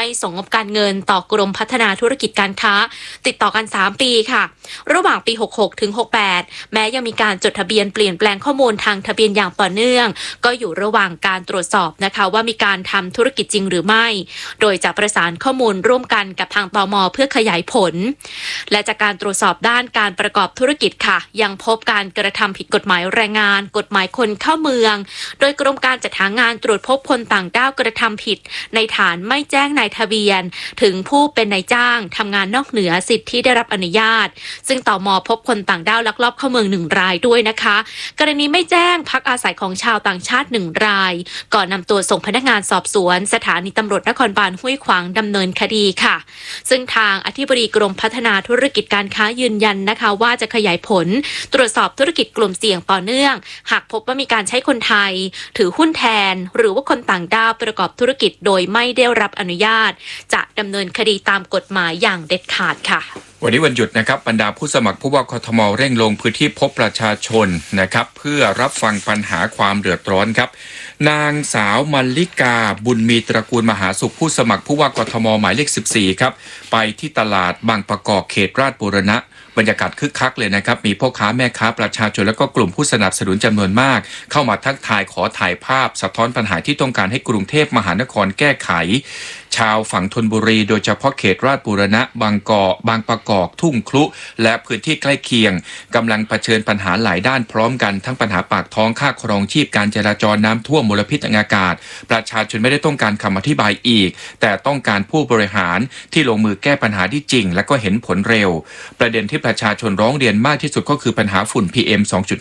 ส่งงบการเงินต่อกรมพัฒนาธุรกิจการค้าติดต่อกัน3ปีค่ะระหว่างปี66ถึง68แม้ยังมีการจดทะเบียนเปลี่ยนแปลงข้อมูลทางทะเบียนอย่างต่อเนื่องก็อยู่ระหว่างการตรวจสอบนะคะว่ามีการทำธุรกิจจริงหรือไม่โดยจะประสานข้อมูลร่วมกันกับทางตม.เพื่อขยายผลและจากการตรวจสอบด้านการประกอบธุรกิจค่ะยังพบการกระทำผิดกฎหมายแรงงานกฎหมายคนเข้าเมืองโดยกรมการจัดหางานตรวจพบคนต่างด้าวกระทำผิดในฐานไม่แจ้งนายทะเบียนถึงผู้เป็นนายจ้างทำงานนอกเหนือสิทธิที่ได้รับอนุญาตซึ่งตม.พบคนต่างด้าวลักลอบเข้าเมือง1 รายด้วยนะคะกรณีไม่แจ้งพักอาศัยของชาวต่างชาติ1 รายก่อนนำตัวส่งพนักงานสอบสวนสถานีตำรวจนครบาลห้วยขวางดำเนินคดีค่ะซึ่งทางอธิบดีกรมพัฒนาธุรกิจการค้ายืนยันนะคะว่าจะขยายผลตรวจสอบธุรกิจกลุ่มเสี่ยงต่อเนื่องหากพบว่ามีการใช้คนไทยถือหุ้นแทนหรือว่าคนต่างด้าวประกอบธุรกิจโดยไม่ได้รับอนุญาตจะดำเนินคดีตามกฎหมายอย่างเด็ดขาดค่ะวันนี้วันหยุดนะครับบรรดาผู้สมัครผู้ว่ากทม.เร่งลงพื้นที่พบประชาชนนะครับเพื่อรับฟังปัญหาความเดือดร้อนครับนางสาวมัลลิกาบุญมีตระกูลมหาสุขผู้สมัครผู้ว่ากทม.หมายเลข14ครับไปที่ตลาดบางประกอบเขตราชบูรณะบรรยากาศคึกคักเลยนะครับมีพ่อค้าแม่ค้าประชาชนและก็กลุ่มผู้สนับสนุนจำนวนมากเข้ามาทักทายขอถ่ายภาพสะท้อนปัญหาที่ต้องการให้กรุงเทพมหานครแก้ไขชาวฝั่งธนบุรีโดยเฉพาะเขตราชบูรณะบางประกอบทุ่งครุและพื้นที่ใกล้เคียงกำลังเผชิญปัญหาหลายด้านพร้อมกันทั้งปัญหาปากท้องค่าครองชีพการจราจรน้ำท่วมมลพิษทางอากาศประชาชนไม่ได้ต้องการคำอธิบายอีกแต่ต้องการผู้บริหารที่ลงมือแก้ปัญหาที่จริงและก็เห็นผลเร็วประเด็นที่ประชาชนร้องเรียนมากที่สุดก็คือปัญหาฝุ่น PM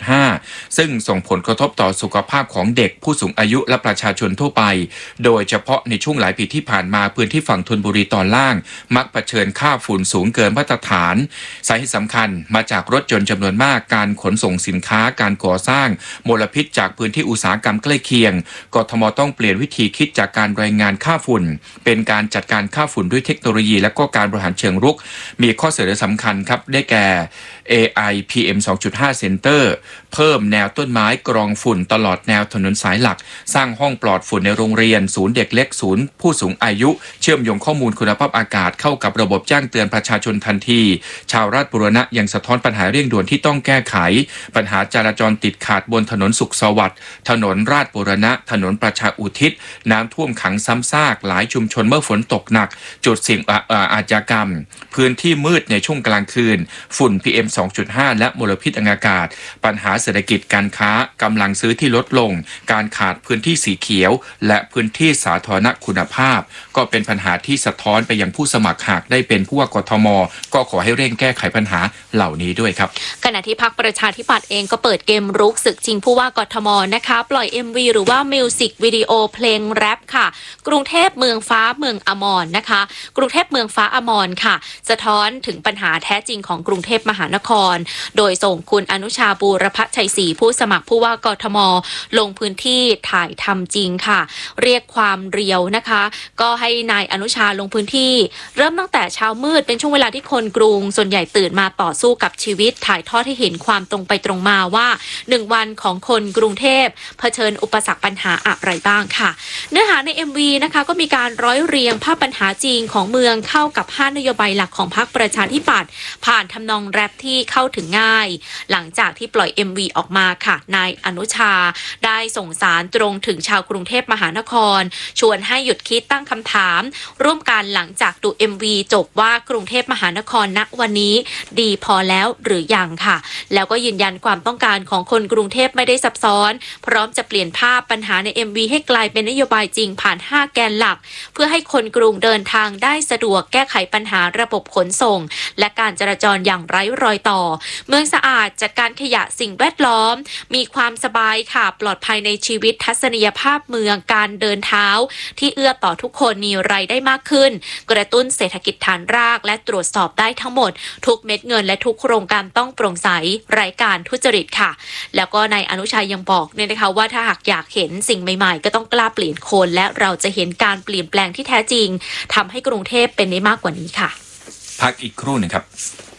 2.5 ซึ่งส่งผลกระทบต่อสุขภาพของเด็กผู้สูงอายุและประชาชนทั่วไปโดยเฉพาะในช่วงหลายปีที่ผ่านมาพื้นที่ฝั่งธนบุรีตอนล่างมักเผชิญค่าฝุ่นสูงเกินมาตรฐานสาเหตุสำคัญมาจากรถยนต์จำนวนมากการขนส่งสินค้าการก่อสร้างมลพิษจากพื้นที่อุตสาหกรรมใกล้เคียงกทม.ต้องเปลี่ยนวิธีคิดจากการรายงานค่าฝุ่นเป็นการจัดการค่าฝุ่นด้วยเทคโนโลยีและก็การบริหารเชิงรุกมีข้อเสนอสำคัญครับได้แก่ AI PM 2.5 Center เพิ่มแนวต้นไม้กรองฝุ่นตลอดแนวถนนสายหลักสร้างห้องปลอดฝุ่นในโรงเรียนศูนย์เด็กเล็กศูนย์ผู้สูงอายุเชื่อมโยงข้อมูลคุณภาพอากาศเข้ากับระบบแจ้งเตือนประชาชนทันทีชาวราชบุรณะยังสะท้อนปัญหาเร่งด่วนที่ต้องแก้ไขปัญหาจราจรติดขัดบนถนนสุขสวัสดิ์ถนนราชบุรณะถนนประชาอุทิศน้ำท่วมขังซ้ำซากหลายชุมชนเมื่อฝนตกหนักจุดเสี่ยงอาชญากรรมพื้นที่มืดในช่วงกลางคืนฝุ่น PM 2.5 และมลพิษทางอากาศปัญหาเศรษฐกิจการค้ากำลังซื้อที่ลดลงการขาดพื้นที่สีเขียวและพื้นที่สาธารณคุณภาพก็เป็นปัญหาที่สะท้อนไปยังผู้สมัครหากได้เป็นผู้ว่ากทม.ก็ขอให้เร่งแก้ไขปัญหาเหล่านี้ด้วยครับขณะที่พรรคประชาธิปัตย์เองก็เปิดเกมรุกศึกชิงผู้ว่ากทม.นะคะปล่อย MV หรือว่ามิวสิกวิดีโอเพลงแรปค่ะกรุงเทพเมืองฟ้าเมืองอมรนะคะกรุงเทพเมืองฟ้าอมรค่ะสะท้อนถึงปัญหาแท้จริงของกรุงเทพมหานครโดยส่งคุณอนุชาบูรพชัยศรีผู้สมัครผู้ว่ากทม.ลงพื้นที่ถ่ายทำจริงค่ะเรียกความเรียวนะคะก็ให้นายอนุชาลงพื้นที่เริ่มตั้งแต่เช้ามืดเป็นช่วงเวลาที่คนกรุงส่วนใหญ่ตื่นมาต่อสู้กับชีวิตถ่ายทอดให้เห็นความตรงไปตรงมาว่า1 วันของคนกรุงเทพเผชิญอุปสรรคปัญหาอะไรบ้างค่ะเนื้อหาใน MV นะคะก็มีการร้อยเรียงภาพปัญหาจริงของเมืองเข้ากับ5 นโยบายหลักของพรรคประชาธิปัตย์ผ่านทำนองแรปที่เข้าถึงง่ายหลังจากที่ปล่อย MV ออกมาค่ะนายอนุชาได้ส่งสารตรงถึงชาวกรุงเทพมหานครชวนให้หยุดคิดตั้งคำถามร่วมกันหลังจากดู MV จบว่ากรุงเทพมหานครณวันนี้ดีพอแล้วหรือยังค่ะแล้วก็ยืนยันความต้องการของคนกรุงเทพไม่ได้ซับซ้อนพร้อมจะเปลี่ยนภาพปัญหาใน MV ให้กลายเป็นนโยบายจริงผ่าน5 แกนหลักเพื่อให้คนกรุงเดินทางได้สะดวกแก้ไขปัญหาระบบขนส่งและการจราจรอย่างไร้รอยต่อเมืองสะอาดจัดการขยะสิ่งแวดล้อมมีความสบายค่ะปลอดภัยในชีวิตทัศนียภาพเมืองการเดินเท้าที่เอื้อต่อทุกคนมีรายได้มากขึ้นกระตุ้นเศรษฐกิจฐานรากและตรวจสอบได้ทั้งหมดทุกเม็ดเงินและทุกโครงการต้องโปร่งใสไร้การทุจริตค่ะแล้วก็นายอนุชัยยังบอกเนี่ยนะคะว่าถ้าหากอยากเห็นสิ่งใหม่ๆก็ต้องกล้าเปลี่ยนคนและเราจะเห็นการเปลี่ยนแปลงที่แท้จริงทำให้กรุงเทพเป็นได้มากกว่านี้ค่ะพักอีกครู่หนึ่งครับ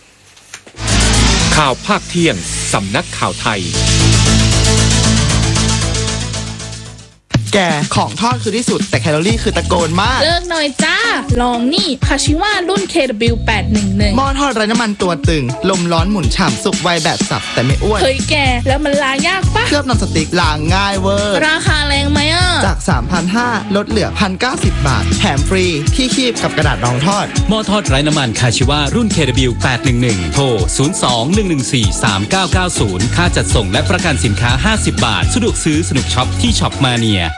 ข่าวภาคเที่ยงสำนักข่าวไทยแกของทอดคือที่สุดแต่แคลอรี่คือตะโกนมากเลิกหน่อยจ้า ลองนี่คาชิว่ารุ่น KW811 หม้อทอดไร้น้ำมันตัวตึงลมร้อนหมุนฉ่ำสุกไวแบบสับแต่ไม่อ้วนเฮ้ยแกแล้วมันล้างยากปะเคลือบนอนสติ๊กล้างง่ายเวอร์ราคาแรงไหมอ่ะจาก 3,500 ลดเหลือ 1,090 บาทแถมฟรีที่คีบกับกระดาษรองทอดหม้อทอดไร้น้ำมันคาชิวารุ่น KW811 โทร 02-114-3990 ค่าจัดส่งและประกันสินค้า 50 บาท สะดวกซื้อสนุกช็อปที่ช็อปมาเนีย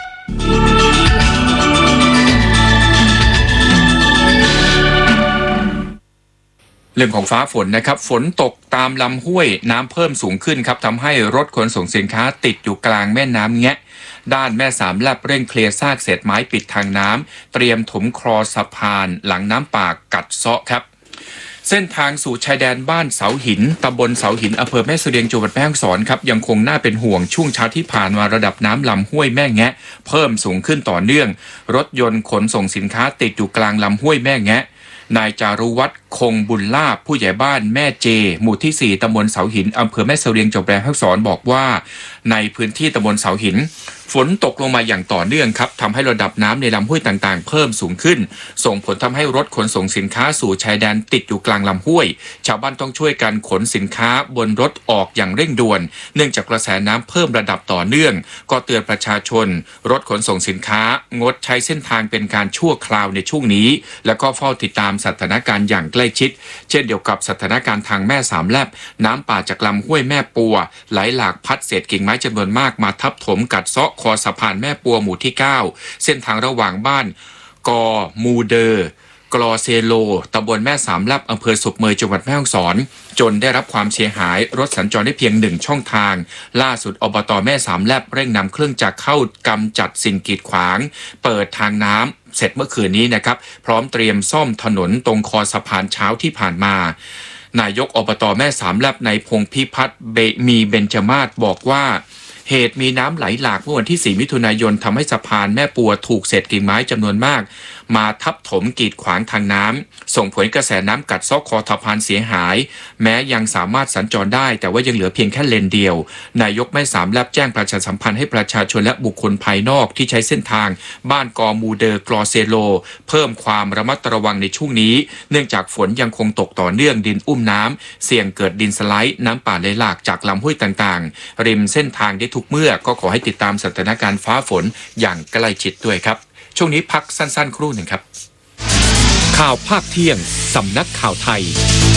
เรื่องของฟ้าฝนนะครับฝนตกตามลำห้วยน้ำเพิ่มสูงขึ้นครับทำให้รถขนส่งสินค้าติดอยู่กลางแม่น้ำแงะด้านแม่สามแลบเร่งเคลียร์ซากเศษไม้ปิดทางน้ำเตรียมถมคลอสะพานหลังน้ำป่ากัดเซาะครับเส้นทางสู่ชายแดนบ้านเสาหินตำบลเสาหินอำเภอแม่เสลียงจังหวัดแม่ฮ่องสอนครับยังคงน่าเป็นห่วงช่วงเช้าที่ผ่านมาระดับน้ำลำห้วยแม่แงะเพิ่มสูงขึ้นต่อเนื่องรถยนต์ขนส่งสินค้าติดอยู่กลางลำห้วยแม่แงะนายจารุวัฒน์คงบุญลาภผู้ใหญ่บ้านแม่เจหมู่ที่ 4ตำบลเสาหินอำเภอแม่เสลียงจังหวัดแม่ฮ่องสอนบอกว่าในพื้นที่ตำบลเสาหินฝนตกลงมาอย่างต่อเนื่องครับทำให้ระดับน้ำในลำห้วยต่างๆเพิ่มสูงขึ้นส่งผลทำให้รถขนส่งสินค้าสู่ชายแดนติดอยู่กลางลำห้วยชาวบ้านต้องช่วยกันขนสินค้าบนรถออกอย่างเร่งด่วนเนื่องจากกระแสน้ำเพิ่มระดับต่อเนื่องก็เตือนประชาชนรถขนส่งสินค้างดใช้เส้นทางเป็นการชั่วคราวในช่วงนี้แล้วก็เฝ้าติดตามสถานการณ์อย่างใกล้ชิดเช่นเดียวกับสถานการณ์ทางแม่สามแลบน้ำป่าจากลำห้วยแม่ปัวไหลหลากพัดเศษกิ่งไม้จำนวนมากมาทับถมกัดเซาะคอสะพานแม่ปัวหมู่ที่ 9เส้นทางระหว่างบ้านกอมูเดอร์กลอเซโลตำบลแม่สามแลบอำเภอสุบเมยจังหวัดแม่ฮ่องสอนจนได้รับความเสียหายรถสัญจรได้เพียง1ช่องทางล่าสุดอบต.แม่สามแลบเร่งนำเครื่องจักรเข้ากำจัดสิ่งกีดขวางเปิดทางน้ำเสร็จเมื่อคืนนี้นะครับพร้อมเตรียมซ่อมถนนตรงคอสะพานเช้าที่ผ่านมานายกอบต.แม่สามแลบในพงพิพัฒน์มีเบญจมาศบอกว่าเหตุมีน้ำไหลหลากเมื่อวันที่4มิถุนายนทำให้สะพานแม่ปัวถูกเศษกิ่งไม้จำนวนมากมาทับถมกีดขวางทางน้ำส่งผลกระแสน้ำกัดเซาะคอสะพานเสียหายแม้ยังสามารถสัญจรได้แต่ว่ายังเหลือเพียงแค่เลนเดียวนายกแม่สามแลบแจ้งประชาสัมพันธ์ให้ประชาชนและบุคคลภายนอกที่ใช้เส้นทางบ้านกอมูเดอร์กลอเซโลเพิ่มความระมัดระวังในช่วงนี้เนื่องจากฝนยังคงตกต่อเนื่องดินอุ้มน้ำเสี่ยงเกิดดินสไลด์น้ำป่าไหลหลากจากลำห้วยต่างๆริมเส้นทางได้ทุกเมื่อก็ขอให้ติดตามสถานการณ์ฟ้าฝนอย่างใกล้ชิดด้วยครับช่วงนี้พักสั้นๆครู่หนึ่งครับข่าวภาคเที่ยงสำนักข่าวไทย